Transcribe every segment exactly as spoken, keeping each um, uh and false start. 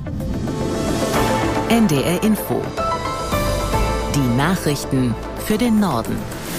N D R Info. Die Nachrichten für den Norden.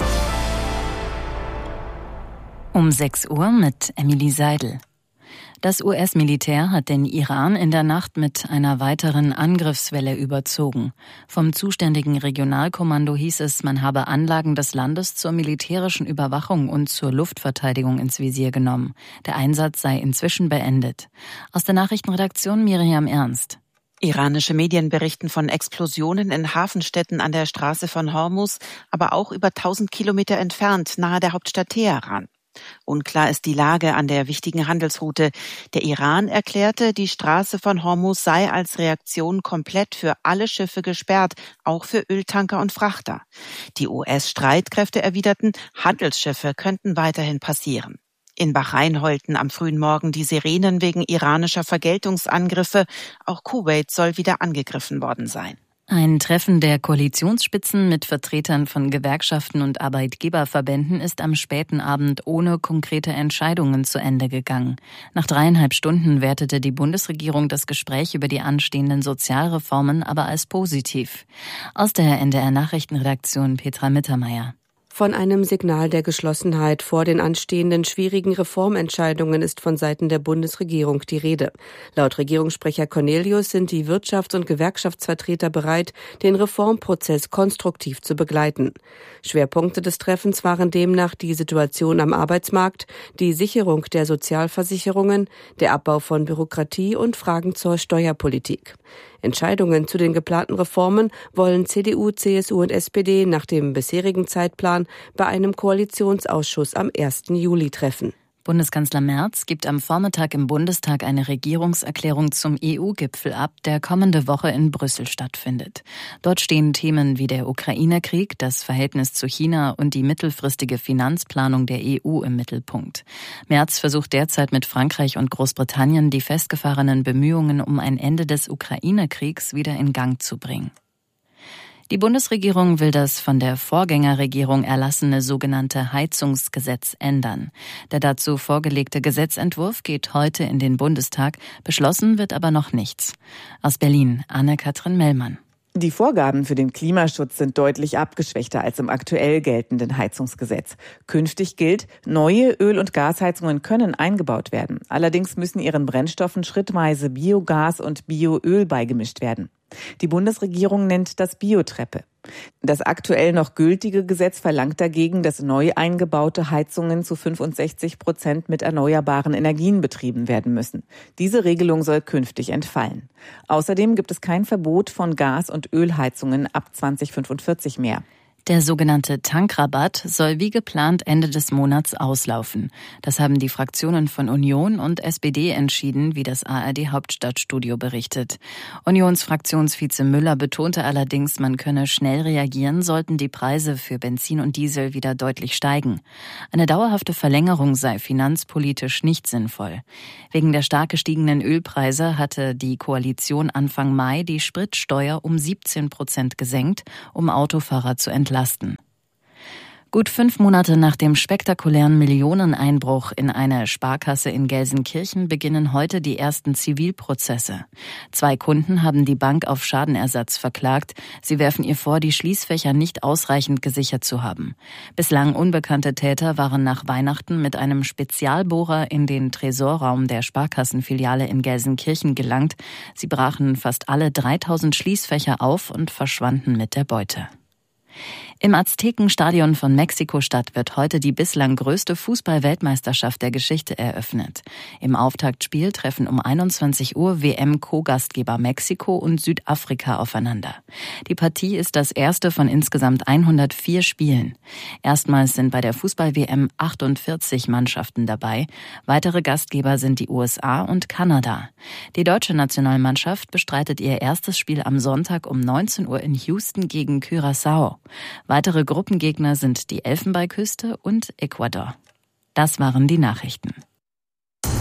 Um sechs Uhr mit Emily Seidel. Das U S-Militär hat den Iran in der Nacht mit einer weiteren Angriffswelle überzogen. Vom zuständigen Regionalkommando hieß es, man habe Anlagen des Landes zur militärischen Überwachung und zur Luftverteidigung ins Visier genommen. Der Einsatz sei inzwischen beendet. Aus der Nachrichtenredaktion Miriam Ernst. Iranische Medien berichten von Explosionen in Hafenstädten an der Straße von Hormuz, aber auch über tausend Kilometer entfernt, nahe der Hauptstadt Teheran. Unklar ist die Lage an der wichtigen Handelsroute. Der Iran erklärte, die Straße von Hormuz sei als Reaktion komplett für alle Schiffe gesperrt, auch für Öltanker und Frachter. Die U S-Streitkräfte erwiderten, Handelsschiffe könnten weiterhin passieren. In Bahrain heulten am frühen Morgen die Sirenen wegen iranischer Vergeltungsangriffe. Auch Kuwait soll wieder angegriffen worden sein. Ein Treffen der Koalitionsspitzen mit Vertretern von Gewerkschaften und Arbeitgeberverbänden ist am späten Abend ohne konkrete Entscheidungen zu Ende gegangen. Nach dreieinhalb Stunden wertete die Bundesregierung das Gespräch über die anstehenden Sozialreformen aber als positiv. Aus der N D R-Nachrichtenredaktion Petra Mittermeier. Von einem Signal der Geschlossenheit vor den anstehenden schwierigen Reformentscheidungen ist von Seiten der Bundesregierung die Rede. Laut Regierungssprecher Cornelius sind die Wirtschafts- und Gewerkschaftsvertreter bereit, den Reformprozess konstruktiv zu begleiten. Schwerpunkte des Treffens waren demnach die Situation am Arbeitsmarkt, die Sicherung der Sozialversicherungen, der Abbau von Bürokratie und Fragen zur Steuerpolitik. Entscheidungen zu den geplanten Reformen wollen C D U, C S U und S P D nach dem bisherigen Zeitplan bei einem Koalitionsausschuss am ersten Juli treffen. Bundeskanzler Merz gibt am Vormittag im Bundestag eine Regierungserklärung zum E U-Gipfel ab, der kommende Woche in Brüssel stattfindet. Dort stehen Themen wie der Ukraine-Krieg, das Verhältnis zu China und die mittelfristige Finanzplanung der E U im Mittelpunkt. Merz versucht derzeit mit Frankreich und Großbritannien, die festgefahrenen Bemühungen um ein Ende des Ukraine-Kriegs wieder in Gang zu bringen. Die Bundesregierung will das von der Vorgängerregierung erlassene sogenannte Heizungsgesetz ändern. Der dazu vorgelegte Gesetzentwurf geht heute in den Bundestag, beschlossen wird aber noch nichts. Aus Berlin, Anne-Kathrin Mellmann. Die Vorgaben für den Klimaschutz sind deutlich abgeschwächter als im aktuell geltenden Heizungsgesetz. Künftig gilt, neue Öl- und Gasheizungen können eingebaut werden. Allerdings müssen ihren Brennstoffen schrittweise Biogas und Bioöl beigemischt werden. Die Bundesregierung nennt das Biotreppe. Das aktuell noch gültige Gesetz verlangt dagegen, dass neu eingebaute Heizungen zu fünfundsechzig Prozent mit erneuerbaren Energien betrieben werden müssen. Diese Regelung soll künftig entfallen. Außerdem gibt es kein Verbot von Gas- und Ölheizungen ab zweitausendfünfundvierzig mehr. Der sogenannte Tankrabatt soll wie geplant Ende des Monats auslaufen. Das haben die Fraktionen von Union und S P D entschieden, wie das A R D-Hauptstadtstudio berichtet. Unionsfraktionsvize Müller betonte allerdings, man könne schnell reagieren, sollten die Preise für Benzin und Diesel wieder deutlich steigen. Eine dauerhafte Verlängerung sei finanzpolitisch nicht sinnvoll. Wegen der stark gestiegenen Ölpreise hatte die Koalition Anfang Mai die Spritsteuer um siebzehn Prozent gesenkt, um Autofahrer zu entlasten. Gut fünf Monate nach dem spektakulären Millioneneinbruch in eine Sparkasse in Gelsenkirchen beginnen heute die ersten Zivilprozesse. Zwei Kunden haben die Bank auf Schadenersatz verklagt. Sie werfen ihr vor, die Schließfächer nicht ausreichend gesichert zu haben. Bislang unbekannte Täter waren nach Weihnachten mit einem Spezialbohrer in den Tresorraum der Sparkassenfiliale in Gelsenkirchen gelangt. Sie brachen fast alle dreitausend Schließfächer auf und verschwanden mit der Beute. Im Aztekenstadion von Mexiko-Stadt wird heute die bislang größte Fußball-Weltmeisterschaft der Geschichte eröffnet. Im Auftaktspiel treffen um einundzwanzig Uhr W M-Co-Gastgeber Mexiko und Südafrika aufeinander. Die Partie ist das erste von insgesamt hundertvier Spielen. Erstmals sind bei der Fußball-W M achtundvierzig Mannschaften dabei. Weitere Gastgeber sind die U S A und Kanada. Die deutsche Nationalmannschaft bestreitet ihr erstes Spiel am Sonntag um neunzehn Uhr in Houston gegen Curaçao. Weitere Gruppengegner sind die Elfenbeinküste und Ecuador. Das waren die Nachrichten.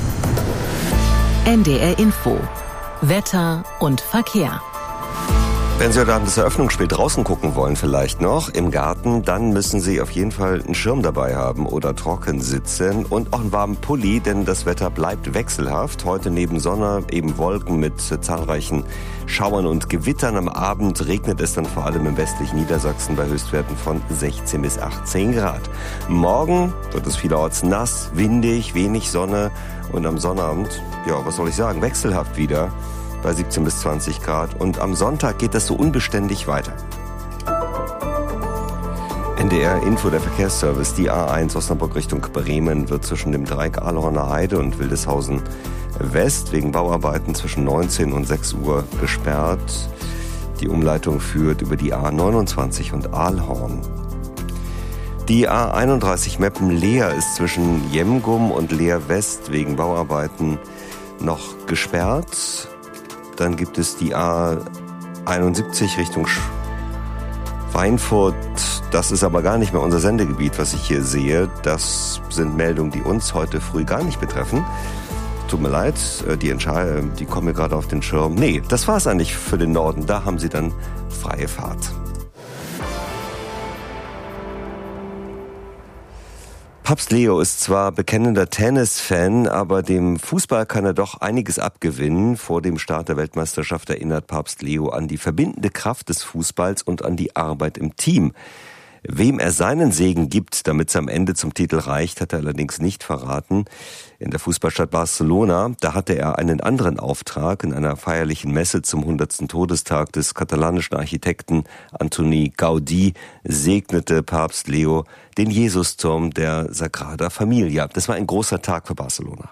N D R Info. Wetter und Verkehr. Wenn Sie heute Abend das Eröffnungsspiel draußen gucken wollen, vielleicht noch im Garten, dann müssen Sie auf jeden Fall einen Schirm dabei haben oder trocken sitzen und auch einen warmen Pulli, denn das Wetter bleibt wechselhaft. Heute neben Sonne eben Wolken mit zahlreichen Schauern und Gewittern. Am Abend regnet es dann vor allem im westlichen Niedersachsen bei Höchstwerten von sechzehn bis achtzehn Grad. Morgen wird es vielerorts nass, windig, wenig Sonne und am Sonnabend, ja, was soll ich sagen, wechselhaft wieder bei siebzehn bis zwanzig Grad. Und am Sonntag geht das so unbeständig weiter. N D R Info, der Verkehrsservice. Die A eins Osnabrück Richtung Bremen wird zwischen dem Dreieck Ahlhorner Heide und Wildeshausen West wegen Bauarbeiten zwischen neunzehn und sechs Uhr gesperrt. Die Umleitung führt über die A neunundzwanzig und Ahlhorn. Die A einunddreißig Meppen-Leer ist zwischen Jemgum und Leer West wegen Bauarbeiten noch gesperrt. Dann gibt es die A einundsiebzig Richtung Schweinfurt. Das ist aber gar nicht mehr unser Sendegebiet, was ich hier sehe. Das sind Meldungen, die uns heute früh gar nicht betreffen. Tut mir leid, die, Entschei- die kommen mir gerade auf den Schirm. Nee, das war's eigentlich für den Norden. Da haben sie dann freie Fahrt. Papst Leo ist zwar bekennender Tennis-Fan, aber dem Fußball kann er doch einiges abgewinnen. Vor dem Start der Weltmeisterschaft erinnert Papst Leo an die verbindende Kraft des Fußballs und an die Arbeit im Team. Wem er seinen Segen gibt, damit es am Ende zum Titel reicht, hat er allerdings nicht verraten. In der Fußballstadt Barcelona, da hatte er einen anderen Auftrag. In einer feierlichen Messe zum hundertsten Todestag des katalanischen Architekten Antoni Gaudí segnete Papst Leo den Jesusturm der Sagrada Familia. Das war ein großer Tag für Barcelona.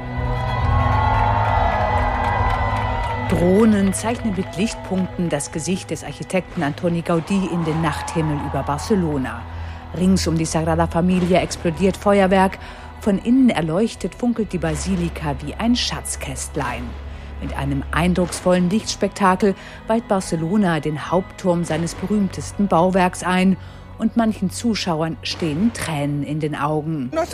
Drohnen zeichnen mit Lichtpunkten das Gesicht des Architekten Antoni Gaudí in den Nachthimmel über Barcelona. Rings um die Sagrada Familia explodiert Feuerwerk. Von innen erleuchtet funkelt die Basilika wie ein Schatzkästlein. Mit einem eindrucksvollen Lichtspektakel weiht Barcelona den Hauptturm seines berühmtesten Bauwerks ein. Und manchen Zuschauern stehen Tränen in den Augen. Ich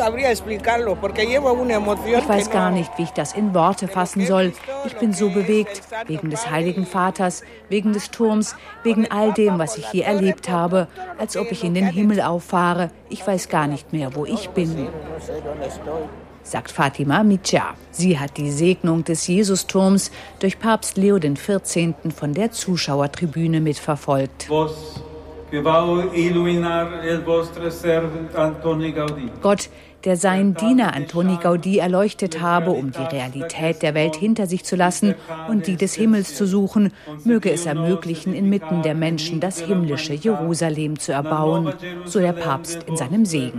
weiß gar nicht, wie ich das in Worte fassen soll. Ich bin so bewegt, wegen des Heiligen Vaters, wegen des Turms, wegen all dem, was ich hier erlebt habe, als ob ich in den Himmel auffahre. Ich weiß gar nicht mehr, wo ich bin, sagt Fatima Mitja. Sie hat die Segnung des Jesusturms durch Papst Leo der vierzehnten von der Zuschauertribüne mitverfolgt. Gott, der seinen Diener Antoni Gaudí erleuchtet habe, um die Realität der Welt hinter sich zu lassen und die des Himmels zu suchen, möge es ermöglichen, inmitten der Menschen das himmlische Jerusalem zu erbauen, so der Papst in seinem Segen.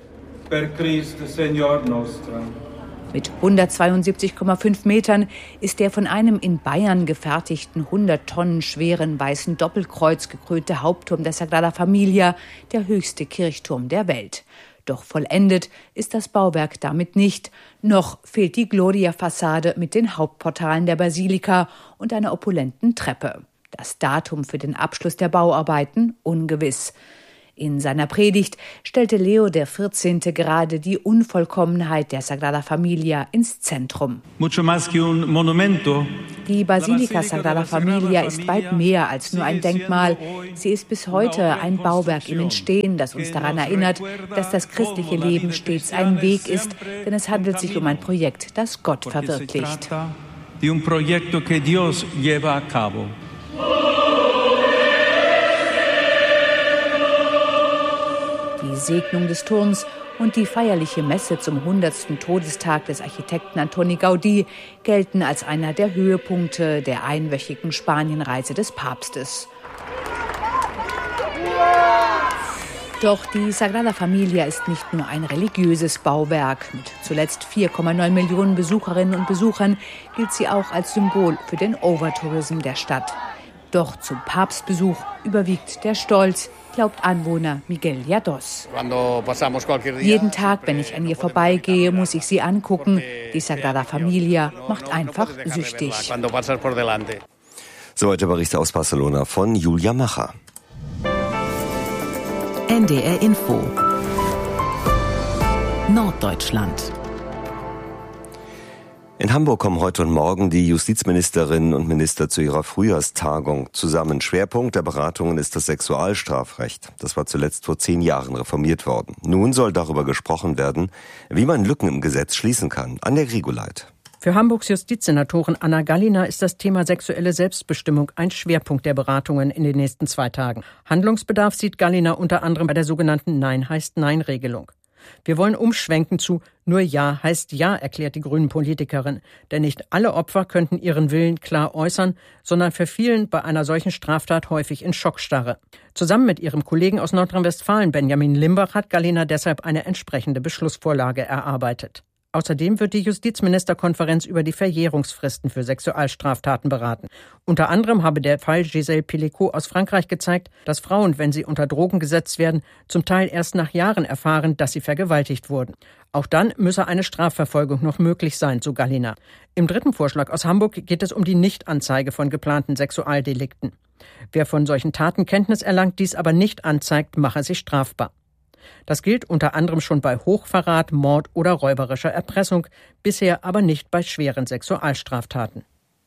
Mit hundertzweiundsiebzig Komma fünf Metern ist der von einem in Bayern gefertigten hundert Tonnen schweren weißen Doppelkreuz gekrönte Hauptturm der Sagrada Familia der höchste Kirchturm der Welt. Doch vollendet ist das Bauwerk damit nicht. Noch fehlt die Gloria-Fassade mit den Hauptportalen der Basilika und einer opulenten Treppe. Das Datum für den Abschluss der Bauarbeiten ungewiss. In seiner Predigt stellte Leo der vierzehnte gerade die Unvollkommenheit der Sagrada Familia ins Zentrum. Die Basilika Sagrada Familia ist weit mehr als nur ein Denkmal. Sie ist bis heute ein Bauwerk im Entstehen, das uns daran erinnert, dass das christliche Leben stets ein Weg ist, denn es handelt sich um ein Projekt, das Gott verwirklicht. Die Segnung des Turms und die feierliche Messe zum hundertsten Todestag des Architekten Antoni Gaudí gelten als einer der Höhepunkte der einwöchigen Spanienreise des Papstes. Doch die Sagrada Familia ist nicht nur ein religiöses Bauwerk. Mit zuletzt vier Komma neun Millionen Besucherinnen und Besuchern gilt sie auch als Symbol für den Overtourism der Stadt. Doch zum Papstbesuch überwiegt der Stolz, glaubt Anwohner Miguel Llados. Jeden Tag, wenn ich an ihr vorbeigehe, muss ich sie angucken. Die Sagrada Familia macht einfach süchtig. Soweit der Bericht aus Barcelona von Julia Macher. N D R Info Norddeutschland. In Hamburg kommen heute und morgen die Justizministerinnen und Minister zu ihrer Frühjahrstagung zusammen. Schwerpunkt der Beratungen ist das Sexualstrafrecht. Das war zuletzt vor zehn Jahren reformiert worden. Nun soll darüber gesprochen werden, wie man Lücken im Gesetz schließen kann. Anja Grigoleit. Für Hamburgs Justizsenatorin Anna Gallina ist das Thema sexuelle Selbstbestimmung ein Schwerpunkt der Beratungen in den nächsten zwei Tagen. Handlungsbedarf sieht Gallina unter anderem bei der sogenannten Nein heißt Nein-Regelung. Wir wollen umschwenken zu nur Ja heißt Ja, erklärt die Grünen-Politikerin. Denn nicht alle Opfer könnten ihren Willen klar äußern, sondern verfielen bei einer solchen Straftat häufig in Schockstarre. Zusammen mit ihrem Kollegen aus Nordrhein-Westfalen, Benjamin Limbach, hat Gallina deshalb eine entsprechende Beschlussvorlage erarbeitet. Außerdem wird die Justizministerkonferenz über die Verjährungsfristen für Sexualstraftaten beraten. Unter anderem habe der Fall Gisèle Pelicot aus Frankreich gezeigt, dass Frauen, wenn sie unter Drogen gesetzt werden, zum Teil erst nach Jahren erfahren, dass sie vergewaltigt wurden. Auch dann müsse eine Strafverfolgung noch möglich sein, so Gallina. Im dritten Vorschlag aus Hamburg geht es um die Nichtanzeige von geplanten Sexualdelikten. Wer von solchen Taten Kenntnis erlangt, dies aber nicht anzeigt, mache sich strafbar. Das gilt unter anderem schon bei Hochverrat, Mord oder räuberischer Erpressung, bisher aber nicht bei schweren Sexualstraftaten.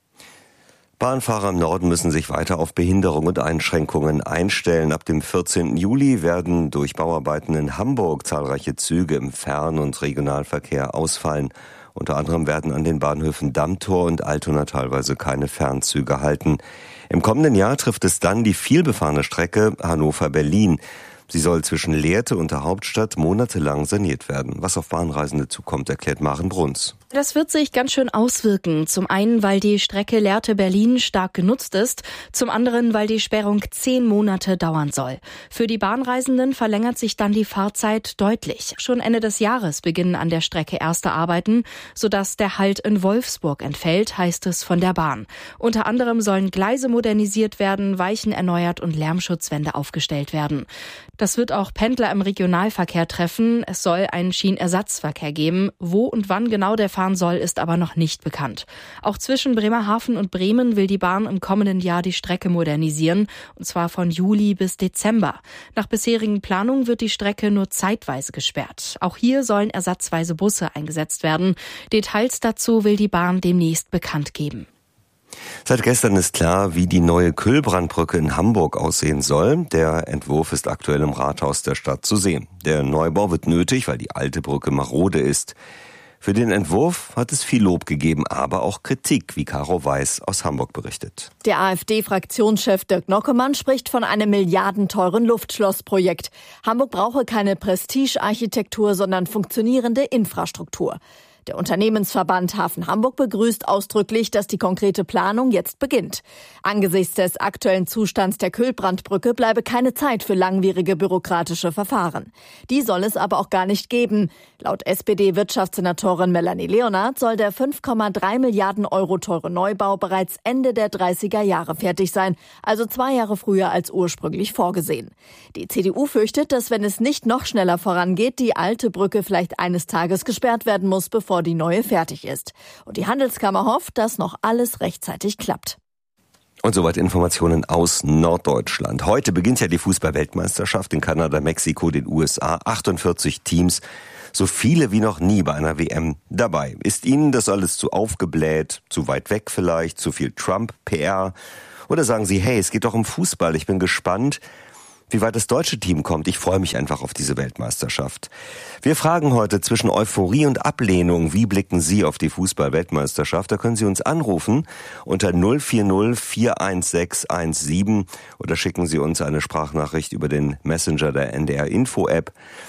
Bahnfahrer im Norden müssen sich weiter auf Behinderung und Einschränkungen einstellen. Ab dem vierzehnten Juli werden durch Bauarbeiten in Hamburg zahlreiche Züge im Fern- und Regionalverkehr ausfallen. Unter anderem werden an den Bahnhöfen Dammtor und Altona teilweise keine Fernzüge halten. Im kommenden Jahr trifft es dann die vielbefahrene Strecke Hannover-Berlin. Sie soll zwischen Lehrte und der Hauptstadt monatelang saniert werden. Was auf Bahnreisende zukommt, erklärt Maren Bruns. Das wird sich ganz schön auswirken. Zum einen, weil die Strecke Lehrte-Berlin stark genutzt ist. Zum anderen, weil die Sperrung zehn Monate dauern soll. Für die Bahnreisenden verlängert sich dann die Fahrzeit deutlich. Schon Ende des Jahres beginnen an der Strecke erste Arbeiten, sodass der Halt in Wolfsburg entfällt, heißt es von der Bahn. Unter anderem sollen Gleise modernisiert werden, Weichen erneuert und Lärmschutzwände aufgestellt werden. Das wird auch Pendler im Regionalverkehr treffen. Es soll einen Schienenersatzverkehr geben. Wo und wann genau der fahren soll, ist aber noch nicht bekannt. Auch zwischen Bremerhaven und Bremen will die Bahn im kommenden Jahr die Strecke modernisieren, und zwar von Juli bis Dezember. Nach bisherigen Planungen wird die Strecke nur zeitweise gesperrt. Auch hier sollen ersatzweise Busse eingesetzt werden. Details dazu will die Bahn demnächst bekannt geben. Seit gestern ist klar, wie die neue Kühlbrandbrücke in Hamburg aussehen soll. Der Entwurf ist aktuell im Rathaus der Stadt zu sehen. Der Neubau wird nötig, weil die alte Brücke marode ist. Für den Entwurf hat es viel Lob gegeben, aber auch Kritik, wie Caro Weiß aus Hamburg berichtet. Der AfD-Fraktionschef Dirk Nockemann spricht von einem milliardenteuren Luftschlossprojekt. Hamburg brauche keine Prestige-Architektur, sondern funktionierende Infrastruktur. Der Unternehmensverband Hafen Hamburg begrüßt ausdrücklich, dass die konkrete Planung jetzt beginnt. Angesichts des aktuellen Zustands der Kühlbrandbrücke bleibe keine Zeit für langwierige bürokratische Verfahren. Die soll es aber auch gar nicht geben. Laut S P D-Wirtschaftssenatorin Melanie Leonard soll der fünf Komma drei Milliarden Euro teure Neubau bereits Ende der dreißiger Jahre fertig sein, also zwei Jahre früher als ursprünglich vorgesehen. Die C D U fürchtet, dass wenn es nicht noch schneller vorangeht, die alte Brücke vielleicht eines Tages gesperrt werden muss, bevor die neue fertig ist. Und die Handelskammer hofft, dass noch alles rechtzeitig klappt. Und soweit Informationen aus Norddeutschland. Heute beginnt ja die Fußball-Weltmeisterschaft in Kanada, Mexiko, den U S A. achtundvierzig Teams, so viele wie noch nie bei einer W M dabei. Ist Ihnen das alles zu aufgebläht, zu weit weg vielleicht, zu viel Trump-P R? Oder sagen Sie, hey, es geht doch um Fußball, ich bin gespannt, wie weit das deutsche Team kommt. Ich freue mich einfach auf diese Weltmeisterschaft. Wir fragen heute zwischen Euphorie und Ablehnung, wie blicken Sie auf die Fußball-Weltmeisterschaft? Da können Sie uns anrufen unter null vier null vier eins sechs eins sieben oder schicken Sie uns eine Sprachnachricht über den Messenger der N D R-Info-App.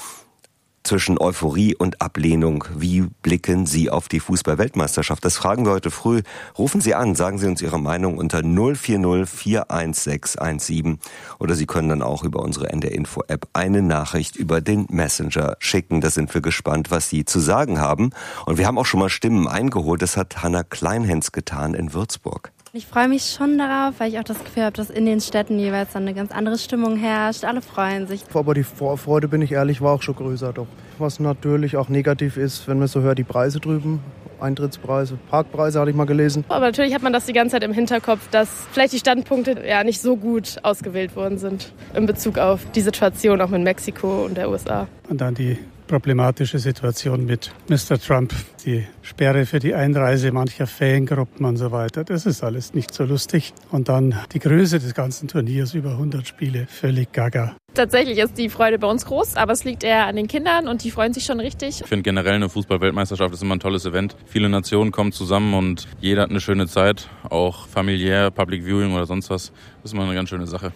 Zwischen Euphorie und Ablehnung, wie blicken Sie auf die Fußball-Weltmeisterschaft? Das fragen wir heute früh. Rufen Sie an, sagen Sie uns Ihre Meinung unter null vier null vier eins sechs eins sieben oder Sie können dann auch über unsere N D R-Info-App eine Nachricht über den Messenger schicken. Da sind wir gespannt, was Sie zu sagen haben. Und wir haben auch schon mal Stimmen eingeholt. Das hat Hannah Kleinhens getan in Würzburg. Ich freue mich schon darauf, weil ich auch das Gefühl habe, dass in den Städten jeweils dann eine ganz andere Stimmung herrscht. Alle freuen sich. Aber die Vorfreude, bin ich ehrlich, war auch schon größer doch. Was natürlich auch negativ ist, wenn man so hört, die Preise drüben. Eintrittspreise, Parkpreise hatte ich mal gelesen. Aber natürlich hat man das die ganze Zeit im Hinterkopf, dass vielleicht die Standpunkte ja nicht so gut ausgewählt worden sind in Bezug auf die Situation auch mit Mexiko und der U S A. Und dann die problematische Situation mit Mister Trump, die Sperre für die Einreise mancher Fangruppen und so weiter. Das ist alles nicht so lustig. Und dann die Größe des ganzen Turniers, über hundert Spiele, völlig gaga. Tatsächlich ist die Freude bei uns groß, aber es liegt eher an den Kindern und die freuen sich schon richtig. Ich finde generell eine Fußball-Weltmeisterschaft ist immer ein tolles Event. Viele Nationen kommen zusammen und jeder hat eine schöne Zeit, auch familiär, Public Viewing oder sonst was. Das ist immer eine ganz schöne Sache.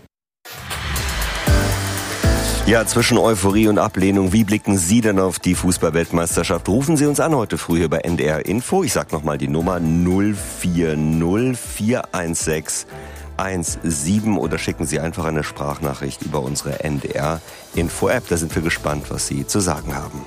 Ja, zwischen Euphorie und Ablehnung, wie blicken Sie denn auf die Fußball-Weltmeisterschaft? Rufen Sie uns an heute früh hier bei N D R Info. Ich sag nochmal die Nummer null vier null vier eins sechs eins sieben oder schicken Sie einfach eine Sprachnachricht über unsere N D R Info App. Da sind wir gespannt, was Sie zu sagen haben.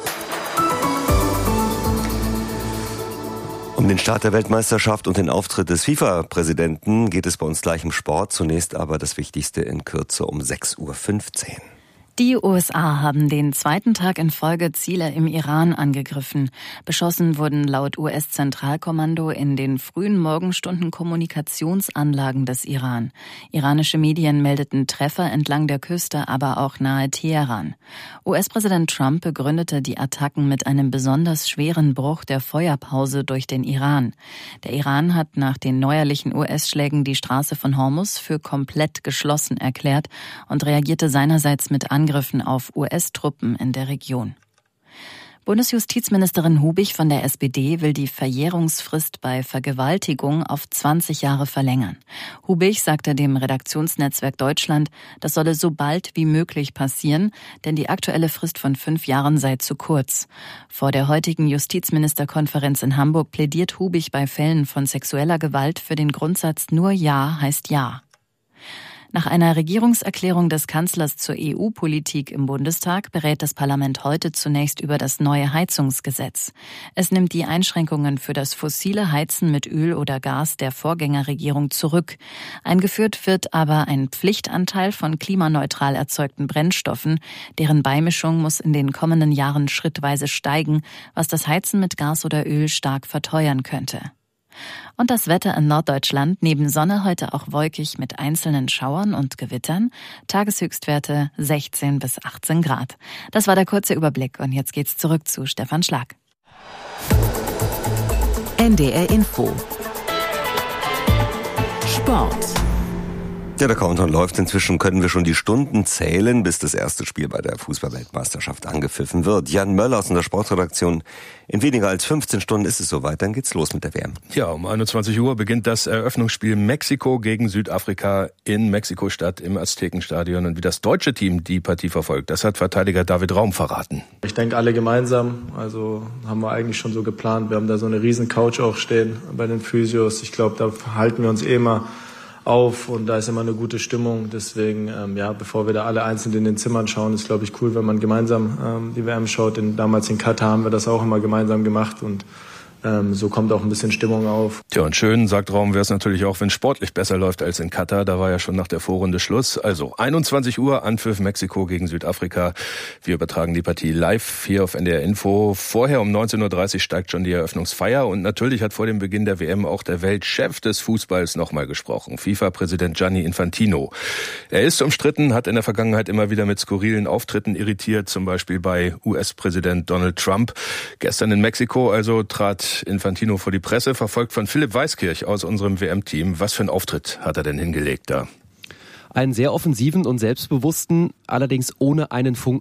Um den Start der Weltmeisterschaft und den Auftritt des FIFA-Präsidenten geht es bei uns gleich im Sport. Zunächst aber das Wichtigste in Kürze um sechs Uhr fünfzehn. Die U S A haben den zweiten Tag in Folge Ziele im Iran angegriffen. Beschossen wurden laut U S-Zentralkommando in den frühen Morgenstunden Kommunikationsanlagen des Iran. Iranische Medien meldeten Treffer entlang der Küste, aber auch nahe Teheran. U S-Präsident Trump begründete die Attacken mit einem besonders schweren Bruch der Feuerpause durch den Iran. Der Iran hat nach den neuerlichen U S-Schlägen die Straße von Hormuz für komplett geschlossen erklärt und reagierte seinerseits mit Angriffen Angriffen auf U S-Truppen in der Region. Bundesjustizministerin Hubig von der S P D will die Verjährungsfrist bei Vergewaltigung auf zwanzig Jahre verlängern. Hubig sagte dem Redaktionsnetzwerk Deutschland, das solle so bald wie möglich passieren, denn die aktuelle Frist von fünf Jahren sei zu kurz. Vor der heutigen Justizministerkonferenz in Hamburg plädiert Hubig bei Fällen von sexueller Gewalt für den Grundsatz nur Ja heißt Ja. Nach einer Regierungserklärung des Kanzlers zur E U-Politik im Bundestag berät das Parlament heute zunächst über das neue Heizungsgesetz. Es nimmt die Einschränkungen für das fossile Heizen mit Öl oder Gas der Vorgängerregierung zurück. Eingeführt wird aber ein Pflichtanteil von klimaneutral erzeugten Brennstoffen. Deren Beimischung muss in den kommenden Jahren schrittweise steigen, was das Heizen mit Gas oder Öl stark verteuern könnte. Und das Wetter in Norddeutschland, neben Sonne heute auch wolkig mit einzelnen Schauern und Gewittern. Tageshöchstwerte sechzehn bis achtzehn Grad. Das war der kurze Überblick und jetzt geht's zurück zu Stefan Schlag. N D R Info. Sport. Ja, der Countdown läuft. Inzwischen können wir schon die Stunden zählen, bis das erste Spiel bei der Fußball-Weltmeisterschaft angepfiffen wird. Jan Möller aus der Sportredaktion. In weniger als fünfzehn Stunden ist es soweit. Dann geht's los mit der W M. Ja, um einundzwanzig Uhr beginnt das Eröffnungsspiel Mexiko gegen Südafrika in Mexiko-Stadt im Aztekenstadion. Und wie das deutsche Team die Partie verfolgt, das hat Verteidiger David Raum verraten. Ich denke, alle gemeinsam. Also haben wir eigentlich schon so geplant. Wir haben da so eine riesen Couch auch stehen bei den Physios. Ich glaube, da halten wir uns eh immer auf und da ist immer eine gute Stimmung. Deswegen, ähm, ja, bevor wir da alle einzeln in den Zimmern schauen, ist, glaube ich, cool, wenn man gemeinsam ähm, die W M schaut. Denn damals in Katar haben wir das auch immer gemeinsam gemacht und ähm, so kommt auch ein bisschen Stimmung auf. Tja, und schön, sagt Raum, wäre es natürlich auch, wenn sportlich besser läuft als in Katar. Da war ja schon nach der Vorrunde Schluss. Also einundzwanzig Uhr, Anpfiff Mexiko gegen Südafrika. Wir übertragen die Partie live hier auf N D R Info. Vorher um neunzehn Uhr dreißig steigt schon die Eröffnungsfeier. Und natürlich hat vor dem Beginn der W M auch der Weltchef des Fußballs nochmal gesprochen. FIFA-Präsident Gianni Infantino. Er ist umstritten, hat in der Vergangenheit immer wieder mit skurrilen Auftritten irritiert, zum Beispiel bei U S-Präsident Donald Trump. Gestern in Mexiko also trat Infantino vor die Presse, verfolgt von Philipp Weiskirch aus unserem W M-Team. Was für einen Auftritt hat er denn hingelegt da? Einen sehr offensiven und selbstbewussten, allerdings ohne einen Funken